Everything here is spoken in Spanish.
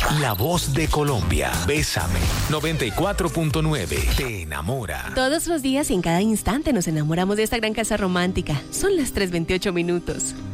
La voz de Colombia. Bésame. 94.9. Te enamora. Todos los días y en cada instante nos enamoramos de esta gran casa romántica. Son las 3:28 minutos.